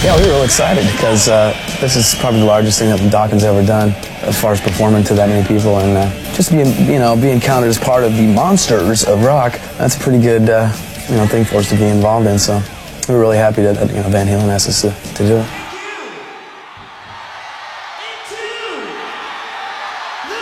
Yeah, we were real excited because this is probably the largest thing that Dawkins ever done as far as performing to that many people, and just being counted as part of the monsters of rock. That's a pretty good thing for us to be involved in. So we were really happy that Van Halen asked us to do it.